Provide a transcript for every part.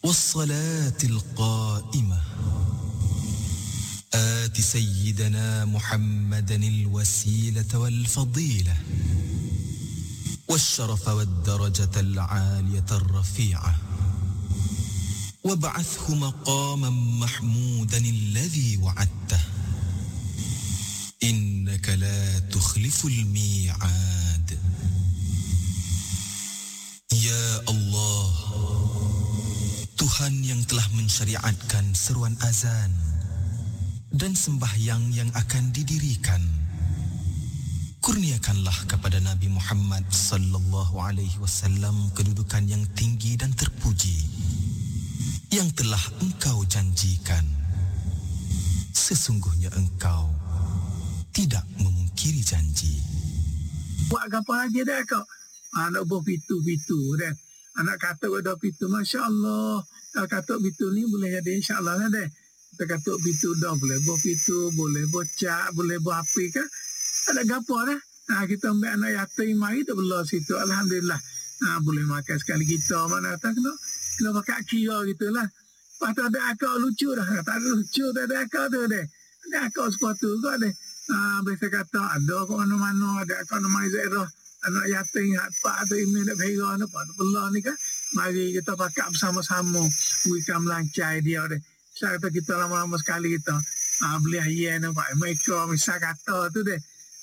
والصلاة القائمة آت سيدنا محمدا الوسيلة والفضيلة والشرف والدرجة العالية الرفيعة وابعثه مقاما محمودا الذي وعدته إنك لا تخلف الميعاد. Ya Allah, Tuhan yang telah mensyariatkan seruan azan dan sembahyang yang akan didirikan, kurniakanlah kepada Nabi Muhammad sallallahu alaihi wasallam kedudukan yang tinggi dan terpuji yang telah Engkau janjikan. Sesungguhnya Engkau tidak memungkiri janji. Buat apa lagi dah kau? Nak buat pitu-pitu dah. Anak katuk ada pitu, Masya Allah. Kalau katuk pitu ni boleh jadi insya-Allah lah dah. Kita katuk pitu dah boleh buat pitu, boleh buat cak, boleh buat api kan. Ada gapo dah. Kita ambil anak yatim mari tak belah situ. Alhamdulillah. Boleh makan sekali kita. Mana kata kena pakai kira gitulah. Lepas tu ada akak lucu dah. Tak ada lucu, tak ada akak tu dah. Ada akak sepatu kau dah. Biasa kata ada kau mana-mana, ada akak nama Zairah. Anak yatim, pak tu ini nak berhera ni, pak tu belah ni kan. Mari kita pakai bersama-sama. Berikan melancai dia dah. Saya kata kita lama-lama sekali kita. Beli ayam ni, pak. Mereka misal kata tu dah.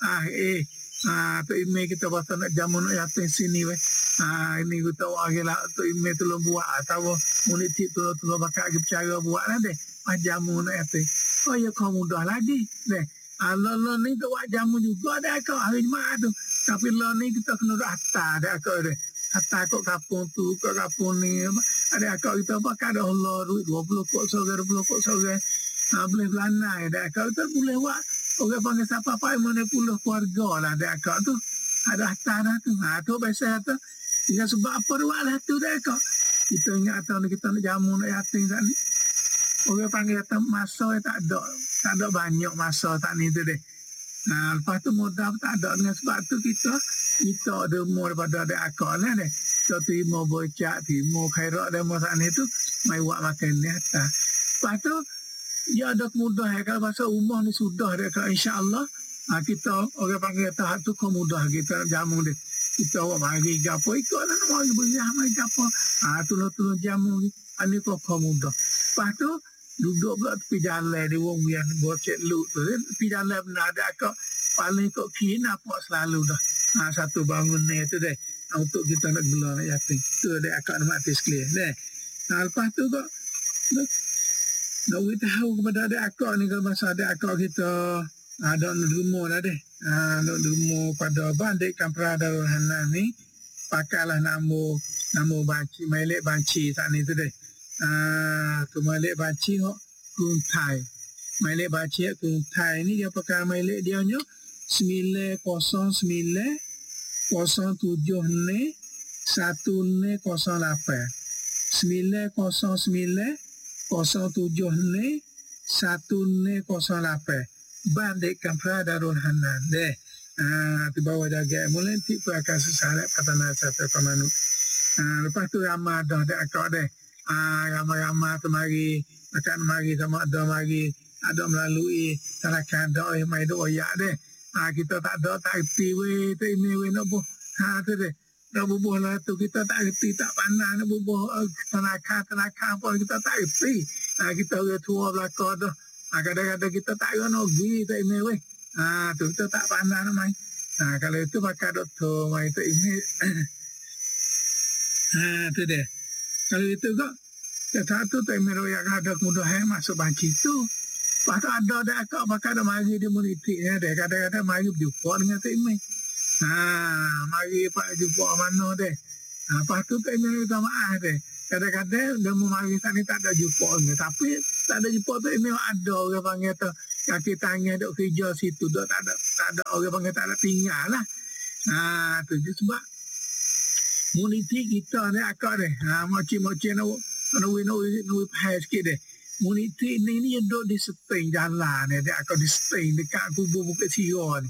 Tu email kita pasal nak jamu nak yatim sini weh. Ini kita orang lah tu email tu lo buat atau muniti tu lo pakai cara buat lah deh. Jamu nak yatim. Oh ya kau mudah lagi deh. Lo ni tu buat jamu juga dah kau hari Jumaat tu. Tapi lo ni kita kena atas dah kau deh. Atas kau kapung tu, kau kapung ni. Ada kau kita pakai dah Allah duit 20 kok sore, 20 kok sore. Boleh belanai dah kau tu boleh buat. Orang panggil siapa apa mana puluh keluarga lah dia akak tu. Ada atas dah tu. Tu biasa tu. Tinggal sebab apa buat lah tu dia akak. Kita ingat tahun kita nak jamu nak yatim tak ni. Orang panggil kata masa tak ada. Tak ada banyak masa tak ni tu deh. Lepas tu modal tak ada. Dengan sebab tu kita demo daripada dia akak lah deh. Kita terima bocak, terima khairat demo tak ni tu. Mai buat makan ni atas. Lepas tu ya ada kemudah kalau bahasa rumah ni sudah dia kalau insya-Allah kita orang panggil tahap tu kemudah kita jamu dia. Kita awak mari gapo ikutlah nak mari beriah mari gapo. Tolong jamu ni. Ani kok kemudah. Lepas tu duduk pula tepi jalan di wong yang bocet lu tu. Tepi jalan benar ada kok paling kok kina apa selalu dah. Satu bangun ni tu deh. Untuk kita nak gelar nak yatim. Tu dia akak nak mati clear deh. Lepas tu kok nak beritahu kepada adik akak ni kalau masa adik akak kita ada rumah dah deh. Nak rumah pada bandik kampra Darul Hanan ni pakailah nama banci, mailik banci tak ni tu deh. Tu mailik banci kok kuntai. Mailik banci kuntai ni dia pakai mailik dia nya 909 07 ni 1008 909 07 ni 1008 Bandik Kampra Darul Hanan deh. Di bawah jaga mulai tipu akan sesalat patana satu komanu. Lepas tu ramah dah dek akak deh. Ramah-ramah tu mari makan mari sama ada mari ada melalui talakan dah mai do oyak deh. Kita tak ada tak erti we tu ini we nak buh. Tu deh. Dah bubuh lah tu kita tak erti tak pandang nak bubuh tenaga apa kita tak erti. Kita orang tua belakang tu. Kadang-kadang kita tak ada nogi tak ini weh. Tu kita tak pandang mai. Kalau itu pakai doktor mai tu ini. Tu dia. Kalau itu kok satu tu emiro yang ada kemudahan masuk banci tu. Lepas tu ada dah kak pakai ada mari dia politik dia. Kadang-kadang mari berjumpa dengan tu ini. Mari pak jumpa mana deh. Lepas tu tak ini minta maaf deh. Kadang-kadang dia mari tak ni tak ada jumpa ni. Tapi tak ada jumpa tu ini ada orang panggil tu. Kaki tangan duk kerja situ. Tak ada orang panggil tak ada tinggal lah. Tu je sebab muniti kita ni akak deh. Moci-moci nak pahal sikit deh. Muniti ni duduk di seteng jalan ni. Dia akak di seteng dekat kubur Bukit Sirah ni.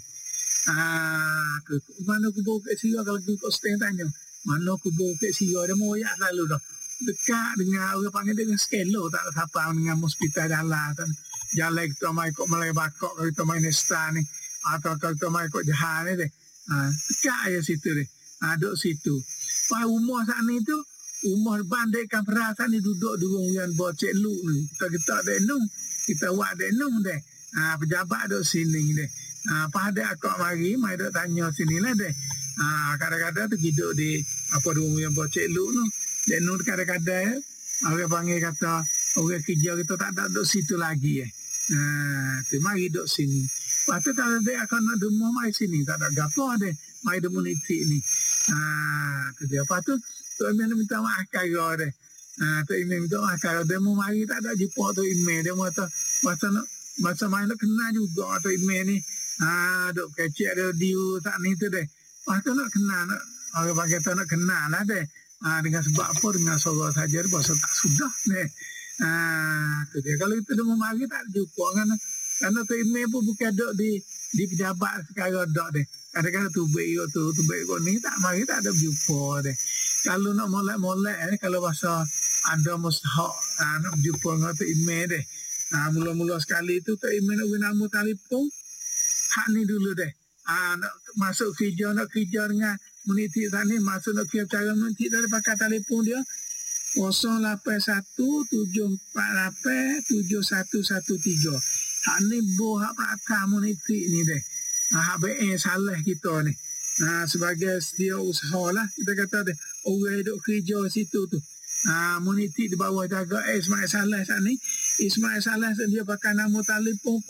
Mana kubur Bukit Sirah kalau ikut seteng tanya. Mana kubur Bukit Sirah dia mau ayak selalu dah. dekat dengan orang panggil dengan skelo, tak ada siapa dengan hospital jalan kita mai kok Malay Bakok, kita main Nesta ni, atau kita mai kok Jahan ni deh. Dekat je situ deh. Duduk situ. Pas rumah sana tu, rumah bandai kampera sana duduk durung yang bocek lu ni. Kita ada nung, kita buat ada nung deh. Pejabat duduk sini deh. Pas ada akak mari, mai duduk tanya sini lah deh. Kadang-kadang tu duduk di apa durung yang bocek lu tu. Dan nur kadang-kadang orang panggil kata orang kerja kita tak ada duduk situ lagi tu mari duduk sini. Lepas tu kalau dia akan nak rumah mai sini tak ada gapo deh mai komuniti ni. Tu dia. Lepas tu Tok Imam minta maaf kaya deh. Tok Imam minta maaf kaya dia mau mari tak ada jumpa Tok Imam dia masa main nak kenal juga Tok Imam ni. Duk kecek radio tak ni tu deh. Lepas tu nak kenal nak orang panggil tu nak kenal lah deh. Dengan sebab apa dengan suara saja bahasa tak sudah ni. Tu dia. Kalau kita dah memari tak jumpa kan. Karena tu email pun bukan duduk di pejabat sekarang duduk deh. Kadang-kadang tu baik ni tak mari tak ada jumpa deh. Kalau nak molek kalau bahasa ada mustahak nak jumpa dengan tu email deh. Mula-mula sekali tu email nak nama telefon. Hak ni dulu deh. Nak masuk kerja dengan Muniti tadi masuk nak kira cara Muniti dari pakai telefon dia 08174871113. Hak ni hak pakai Muniti ni deh. Hak BE salah kita ni. Sebagai dia usaha lah kita kata deh orang duk kerja situ tu. Muniti di bawah jaga Ismail Saleh saat ni. Ismail Saleh dia pakai nama telefon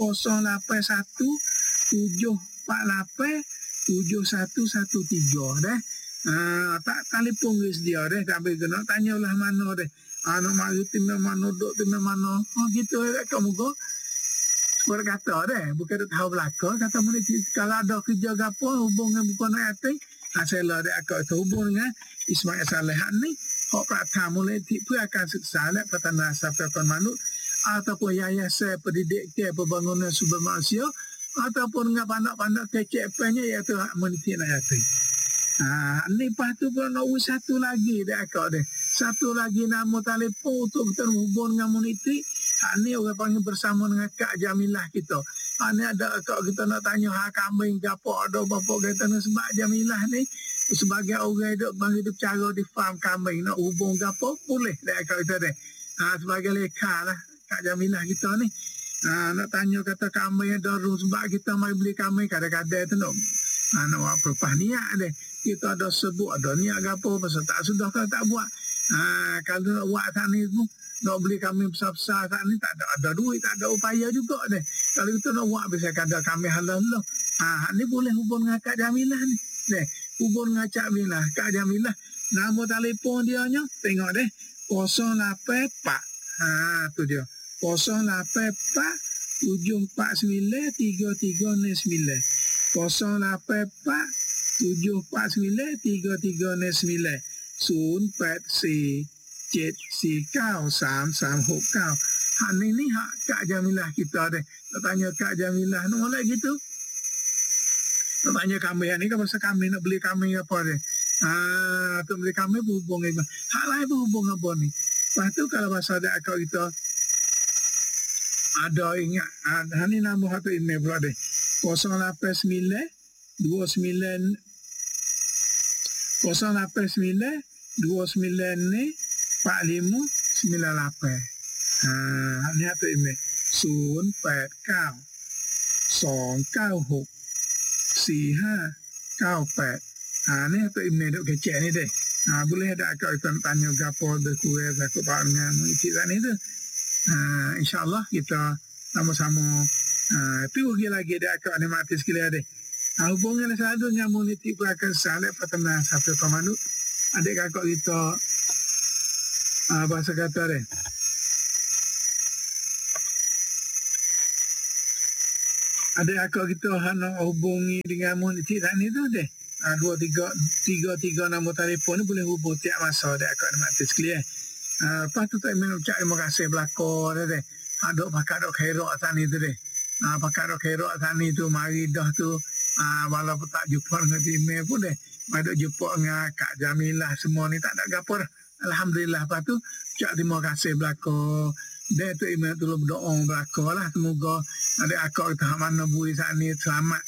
08174871113 deh. Tak telefon wis dia deh tapi kena tanyalah mana deh. Nak mari tim mana duk tim mana. Gitu kamu go. Suara kata deh bukan tahu belaka kata Muniti kalau ada kerja gapo hubungan bukan hati. Saya deh akak tu hubung dengan Ismail Saleh ni. Hak Pratama Muniti pun akan seksa lek Pertanian Asap Manut ataupun yayasan pendidik ke pembangunan sumber manusia ataupun dengan pandang-pandang KCP-nya iaitu hak Muniti nak yati. Ni lepas tu pun nak satu lagi dia akak dia. Satu lagi nama telefon untuk kita hubung dengan Muniti. Ni orang panggil bersama dengan Kak Jamilah kita. Ni ada akak kita nak tanya hak kambing gapo ada bapa kita ni sebab Jamilah ni sebagai orang hidup cara di farm kambing nak hubung gapo boleh dia akak kita dia. Sebagai leka lah Kak Jamilah kita ni. Nak tanya kata kambing ada sebab kita mai beli kambing kadang-kadang tu nak berpah niat deh. Kita ada sebut ada niat gapo pasal tak sudah kalau tak buat. Kalau nak buat sana tu nak beli kambing besar-besar saat ni tak ada duit, tak ada upaya juga deh. Kalau kita nak buat bisa kada kambing halal lah. Ni boleh hubung dengan Kak Jamilah ni. Deh, hubung dengan Kak Jamilah. Kak Jamilah nama telefon dia nya tengok deh 084. Tu dia. 084 749 3309 084 749 Hak ni hak Kak Jamilah kita deh. Nak tanya Kak Jamilah nak molek gitu. Nak tanya kami ni kan pasal kami nak beli kami apa deh. Tu beli kami berhubung dengan hak lain berhubung apa ni. Lepas tu kalau pasal ada akak kita ada ingat ni nama satu email pula deh 089 29 ni 4598 ni satu email 089 296 4598 ni satu email duk kecek ni deh. Boleh ada akak kita tanya gapo de kuih aku pak dengan Muniti ni tu. InsyaAllah kita sama-sama pergi lagi dia akak ni mati sekali deh. Hubungan selalu dengan Muniti pun akan salat Pertanian Asap Manut. Adik kakak kita bahasa kata deh. Adik kakak kita nak hubungi dengan Muniti tak ni tu deh. 2-3 nombor telefon ni boleh hubung tiap masa adik kakak ni mati sekali lepas tu tak minum cak terima kasih belakang deh. Ada pakai dok khairok tani tu deh. Pakai dok khairok tani tu mari dah tu walaupun tak jumpa dengan email pun deh. Ada jumpa dengan Kak Jamilah semua ni tak ada gapo dah. Alhamdulillah. Lepas tu ucap terima kasih belaka. Dia tu email tu berdoa belaka lah. Semoga ada akak kita mana bui saat ni selamat.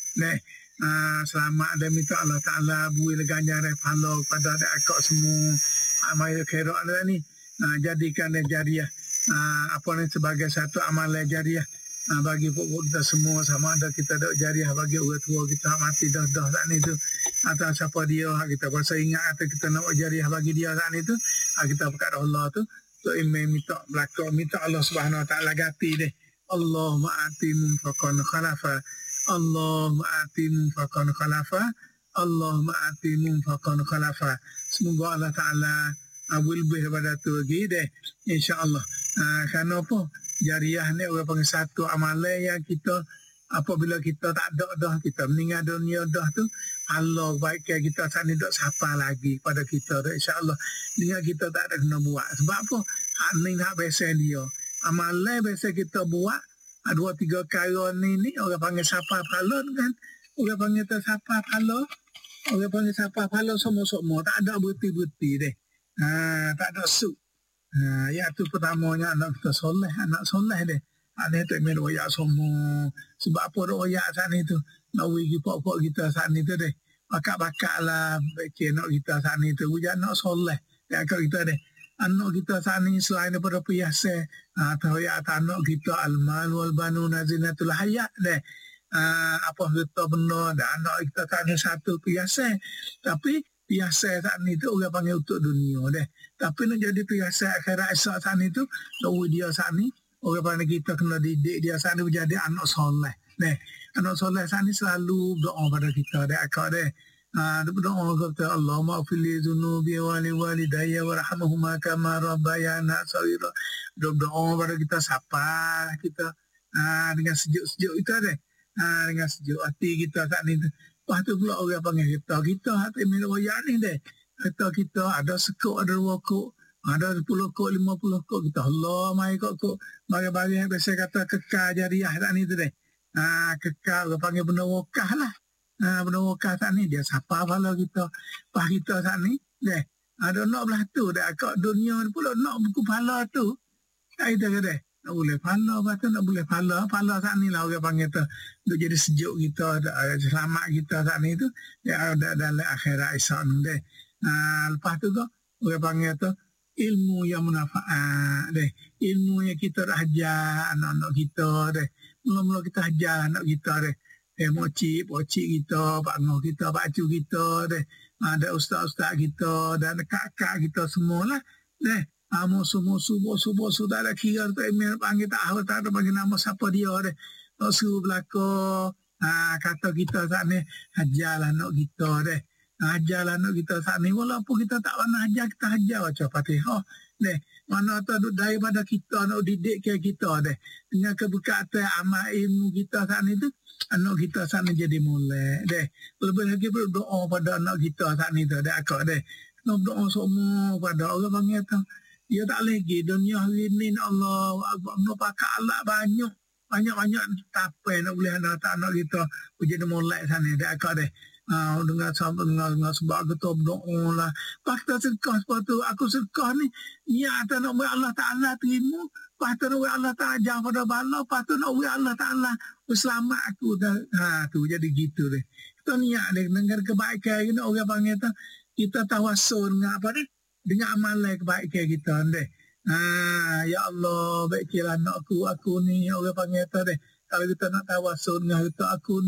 Selamat dan minta Allah Ta'ala bui le ganjaran pahala kepada adik akak semua. Amal khairat ni. Jadikan dia jariah. Apa ni sebagai satu amalan jariah. Bagi pokok kita semua, sama ada kita dok jariah bagi orang tua kita mati dah saat ni tu, atau siapa dia kita pasal ingat atau kita nak jariah bagi dia saat ni tu, kita berkat Allah tu imam minta belaka, minta Allah Subhanahu Wa Taala ganti deh. Allahumma ati munfaqan khalafa, Allahumma ati munfaqan khalafa, Allahumma ati munfaqan khalafa. Semoga Allah Taala will be daripada tu lagi deh, insya-Allah. Kerana apa? Jariah ni orang panggil satu amalan yang kita apabila kita tak ada dah, kita meninggal dunia dah tu, Allah baik kita saat ni dok siapa lagi pada kita dah, insya-Allah. Dengan kita tak ada kena buat. Sebab apa? Hak ni nak biasa dia. Amalan biasa kita buat 2-3 kali ni orang panggil siapa pahala kan. Orang panggil tu siapa pahala. Orang panggil siapa pahala semua-semua tak ada bukti-bukti deh. Tak ada su. Ya tu pertamanya anak kita soleh, anak soleh deh. Anak tu main royak semua. Sebab apa royak saat ni tu? Nak wigi pok-pok kita saat ni tu deh. Bakat-bakat lah baca nak kita saat ni tu. Ujian nak soleh. Ya kat kita deh. Anak kita saat ni selain daripada piasa. Atau ya anak kita al-mal wal-banuna zinatul hayat deh. Apa kita benar dah anak kita saat ni satu piasa. Tapi piasa saat ni tu orang panggil untuk dunia deh. Tapi nak jadi piasa akhirat esok saat ni tu, lalu dia saat ni, orang panggil kita kena didik dia saat ni menjadi anak soleh. Deh. Anak soleh saat ni selalu doa pada kita deh. Akak deh. Doa kepada Allah, ma'afili zunubi wali walidayya warahmahumma kama rabbayana saghira. Doa pada kita siapa kita dengan sejuk-sejuk itu deh. Dengan sejuk hati kita saat ni tu. Lepas tu pula orang panggil kita hati minum royak ni deh. Kita ada sekok, ada 2 kok, ada 10 kok, 50 kok. Kita Allah mai kok bagi-bagi biasa kata kekal jariah saat ni tu deh. Kekal orang panggil benda wakah lah. Benda wakah saat ni dia siapa pahala kita. Pas kita saat ni deh. Ada nak belah tu deh. Akak dunia pula nak buku pahala tu. Kita kata nak boleh pahala, lepas tu nak boleh pahala saat ni lah orang panggil tu. Untuk jadi sejuk kita, selamat kita saat ni tu, dia ada dalam akhirat esok ni deh. Lepas tu orang panggil tu, ilmu yang manfaat deh. Ilmu yang kita dah ajar anak-anak kita deh. Mula-mula kita ajar anak kita deh. Mocik kita, pak ngah kita, pak cu kita deh. Ada ustaz-ustaz kita, dan kakak kita semualah deh. Musuh-musuh dah ada kira tu email panggil tak ada panggil nama siapa dia deh. Nak suruh belakang kata kita saat ni ajarlah anak kita deh. Ajarlah anak kita saat ni walaupun kita tak pernah ajar, kita ajar baca Fatihah deh. Mana tu daripada kita nak didik kita deh. Dengan keberkatan amal ilmu kita saat ni tu, anak kita saat ni jadi mulai deh. Lebih lagi berdoa pada anak kita saat ni tu deh akak deh. Nak doa semua pada orang panggil tu. Dia tak lagi dunia hari ni Allah nak pakai alat banyak tapi nak boleh anak-anak kita jadi molek sana dia akak deh. Dengan sebab kita berdoa lah. Pas kita sedekah sebab tu aku sedekah ni niat nak oleh Allah Taala terima, pas tu nak Allah Taala ajar pada bala, pas tu nak oleh Allah Taala selamat aku dah. Tu jadi gitu deh. Kita niat deh dengan kebaikan ni orang panggil tu kita tawassul dengan apa deh? Dengan amalan kebaikan kita deh. Ya Allah, baiklah anakku, aku ni orang panggil tu deh. Kalau kita nak tawassul dengan aku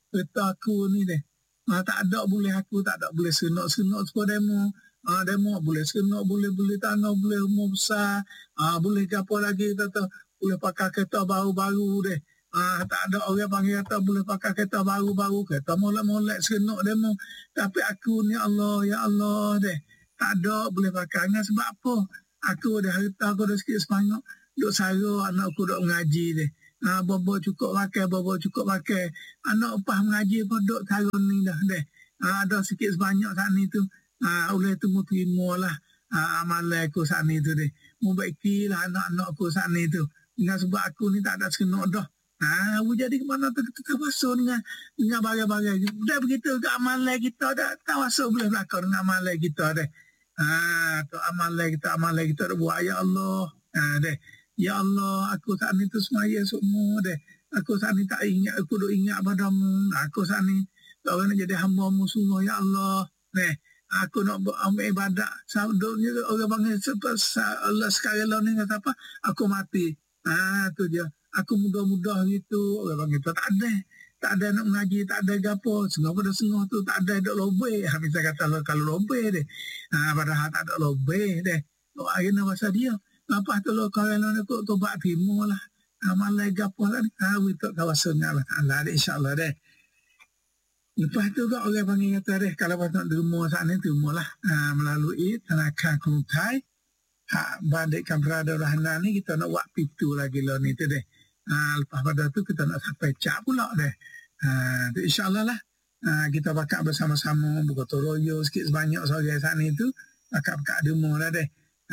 ni deh. Tak ada boleh aku, tak ada boleh sunat semua demo. Demo boleh sunat, boleh tangga, boleh umur besar. Boleh apa lagi kita boleh pakai kereta baru-baru deh. Tak ada orang panggil kata boleh pakai kereta baru-baru, kereta molek-molek sunat demo. Tapi aku ni ya Allah deh. Tak ada boleh pakai. Sebab apa? Aku dah harta, aku dah sikit semangat. Duk sara anak aku duk mengaji deh. Bobo cukup pakai. Anak upah mengaji pun duk sara ni dah deh. Ada sikit sebanyak saat ni tu. Oleh tu mu terima lah amalan aku saat ni tu deh. Mu baikilah anak-anak aku saat ni tu. Dengan sebab aku ni tak ada sekenok dah. Jadi ke mana tu kita tawassul dengan bagai-bagai. Dah begitu ke amalan kita dah tawassul boleh berlaku dengan amalan kita deh. Tu amal kita dah buat, ya Allah. Deh. Ya Allah, aku saat ni tu semaya semua deh. Aku saat ni tak ingat, aku duk ingat padamu. Aku saat ni orang nak jadi hamba-mu semua, ya Allah. Deh. Aku nak ambil ibadat. Sabdulnya orang panggil Allah sekarang ni kata apa? Aku mati. Tu dia. Aku mudah-mudah gitu. Orang panggil tu tak ada nak mengaji, tak ada gapo. Sengah pada sengah tu tak ada dok lobe. Habis saya kata kalau lobe deh. Padahal tak ada lobe deh. Akhirnya masa dia. Lepas tu kalau nak tobat timur lah. Malai gapo lah ni. Itu kawasannya lah. Allah insya-Allah deh. Lepas tu kau orang panggil kata deh. Kalau nak derma saat ni derma lah. Melalui Tanakan Kerutai. Bandingkan berada rahana ni kita nak buat pintu lagi lah ni tu deh. Lepas pada tu kita nak sampai Cak pula deh. InsyaAllah lah. Kita bakal bersama-sama buka toroyo sikit sebanyak sore saat ni tu. Bakal demo lah deh.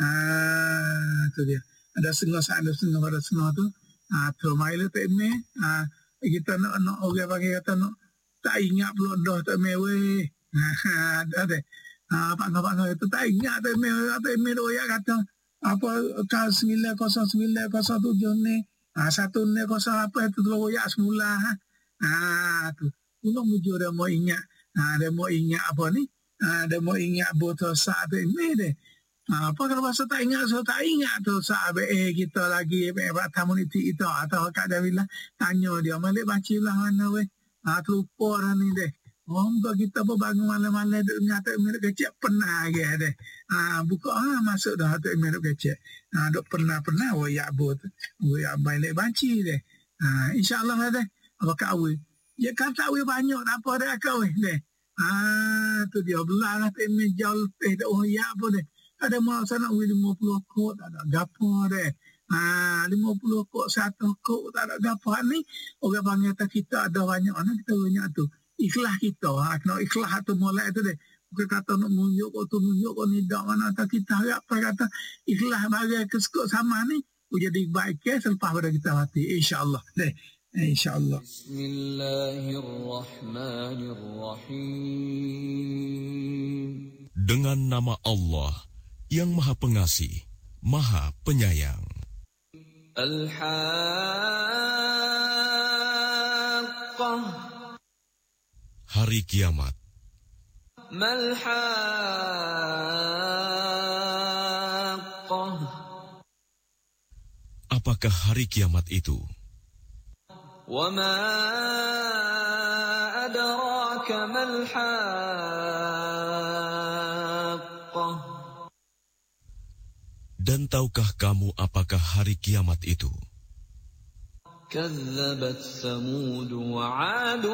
Tu dia. Ada setengah tu. Termaila tak email. Kita nak orang panggil kata nak tak ingat pula dah tak email weh. Ada deh. Pak-pak itu tak ingat tak email doa kata apa K909007 ni. 1 ni kosong apa itu royak semula. Tu. Tolong mujur dia mau ingat. Dia mau ingat apa ni? Dia mau ingat botol sak tu ini deh. Apa kalau masa tak ingat tu sak kita lagi community itu atau Kak Davila tanya dia malik baca lah mana weh. Terlupa dah ni deh. Moga kita pun bangun malam-malam duk ingat tak minit kecil pernah lagi deh. Buka masuk dah tak minit kecil. Duk pernah wayak bot. Wayak balik banci deh. Insya-Allah lah deh. Apa kau? Ya kan tak banyak tak apa dah kau deh. Tu dia belah lah tak minit jauh dah wayak apa deh. Ada mau sana 50 kot tak ada gapo deh. 50 kot 1 kot tak ada gapo ni. Orang panggil kita ada banyak mana kita banyak tu. Ikhlas kita. Kena ikhlas tu mulai tu deh. Bukan kata nak menunjuk kau ni dak mana tak kita harap kata ikhlas bagi kesukut sama ni. Jadi baik selepas pada kita mati. InsyaAllah. Deh. InsyaAllah. Bismillahirrahmanirrahim. Dengan nama Allah yang Maha Pengasih, Maha Penyayang. Al-Haqqah. Hari kiamat. Mal-Haqqah. Apakah hari kiamat itu? Wa ma adraka mal-Haqqah. Dan tahukah kamu apakah hari kiamat itu? كذبت ثمود وعاد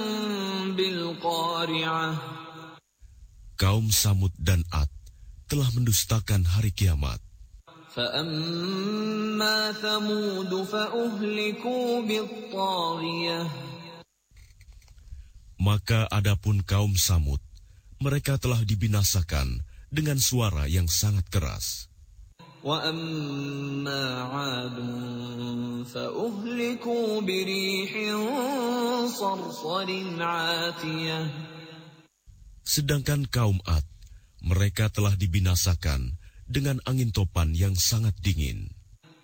بالقارعة. Kaum Samud dan Ad telah mendustakan hari kiamat. فأما ثمود فأهلكوا بالطاغية. Maka adapun kaum Samud, mereka telah dibinasakan dengan suara yang sangat keras. وَأَمَّا عَادٌ فَأُهْلِكُوا بِرِيحٍ صَرْصَرٍ عَاتِيَةٍ. Sedangkan kaum Ad, mereka telah dibinasakan dengan angin topan yang sangat dingin.